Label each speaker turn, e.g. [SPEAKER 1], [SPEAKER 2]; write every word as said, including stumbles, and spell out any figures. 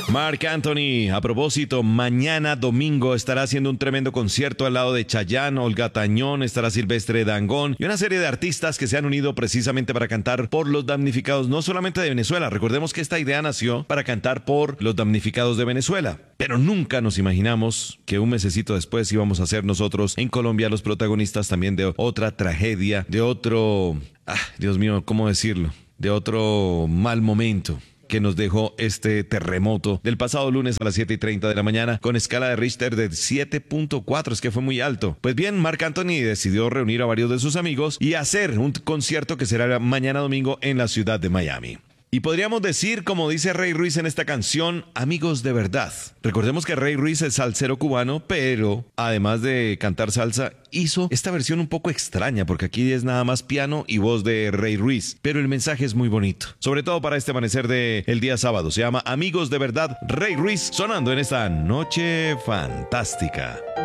[SPEAKER 1] Marc Anthony, a propósito, mañana domingo estará haciendo un tremendo concierto al lado de Chayanne, Olga Tañón, estará Silvestre Dangond y una serie de artistas que se han unido precisamente para cantar por los damnificados, no solamente de Venezuela. Recordemos que esta idea nació para cantar por los damnificados de Venezuela, pero nunca nos imaginamos que un mesecito después íbamos a ser nosotros en Colombia los protagonistas también de otra tragedia, de otro, ah, Dios mío, ¿cómo decirlo? De otro mal momento que nos dejó este terremoto del pasado lunes a las siete y treinta de la mañana con escala de Richter de siete punto cuatro, es que fue muy alto. Pues bien, Marc Anthony decidió reunir a varios de sus amigos y hacer un concierto que será mañana domingo en la ciudad de Miami. Y podríamos decir, como dice Rey Ruiz en esta canción, amigos de verdad. Recordemos que Rey Ruiz es salsero cubano, pero además de cantar salsa, hizo esta versión un poco extraña, porque aquí es nada más piano y voz de Rey Ruiz. Pero el mensaje es muy bonito, sobre todo para este amanecer del día sábado. Se llama Amigos de verdad, Rey Ruiz, sonando en esta noche fantástica.